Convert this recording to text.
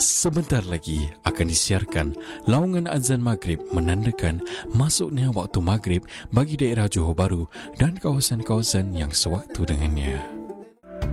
Sebentar lagi akan disiarkan laungan azan maghrib menandakan masuknya waktu maghrib bagi daerah Johor Bahru dan kawasan-kawasan yang sewaktu dengannya.